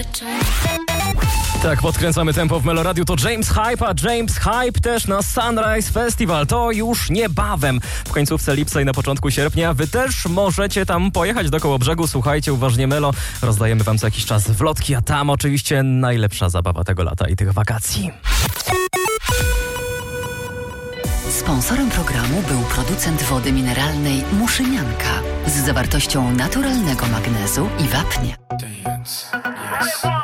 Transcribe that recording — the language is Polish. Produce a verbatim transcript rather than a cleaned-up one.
Tak, podkręcamy tempo w Meloradiu. To James Hype, a James Hype też na Sunrise Festival. To już niebawem. W końcówce lipca i na początku sierpnia. Wy też możecie tam pojechać do Kołobrzegu. Słuchajcie uważnie Melo. Rozdajemy wam co jakiś czas wlotki, a tam oczywiście najlepsza zabawa tego lata i tych wakacji. Sponsorem programu był producent wody mineralnej Muszynianka z zawartością naturalnego magnezu i wapnia. Dance, yes.